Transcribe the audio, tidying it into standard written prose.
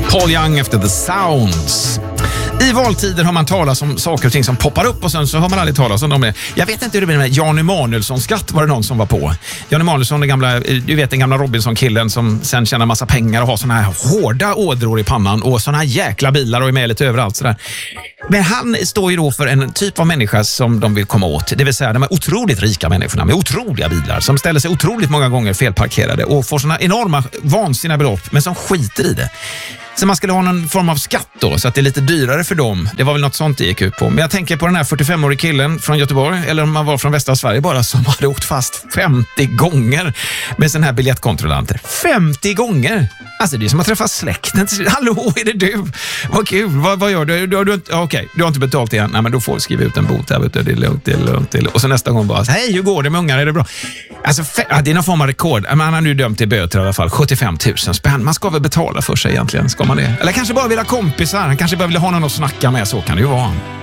Paul Young efter The Sounds. I valtider har man talat om saker och ting som poppar upp och sen så har man aldrig talat om dem. Jag vet inte hur det blir med Jan Emanuelsson-skatt var det någon som var på. Jan Emanuelsson, den gamla Robinson-killen som sen tjänar massa pengar och har såna här hårda ådror i pannan och såna här jäkla bilar och är med lite överallt sådär. Men han står ju då för en typ av människa som de vill komma åt. Det vill säga de är otroligt rika människorna med otroliga bilar som ställer sig otroligt många gånger felparkerade och får såna enorma vansinniga belopp men som skiter i det. Så man skulle ha någon form av skatt då så att det är lite dyrare för dem. Det var väl något sånt det gick ut på. Men jag tänker på den här 45-årig killen från Göteborg eller om man var från västra Sverige bara som hade åkt fast 50 gånger med sån här biljettkontrollanter. 50 gånger! Alltså det är som att träffa släkten. Hallå, är det du? Vad kul, vad gör du? Okej, du har inte betalt igen. Nej men då får du skriva ut en bot här. Det är lugnt. Och så nästa gång bara, hej hur går det med ungar? Är det bra? Alltså det är någon form av rekord. Man har nu dömt till böter i alla fall. 75 000 spänn. Man ska väl betala för sig egentligen. Ska man det? Eller kanske bara vilja kompisar. Han kanske bara vill ha någon att snacka med. Så kan det ju vara.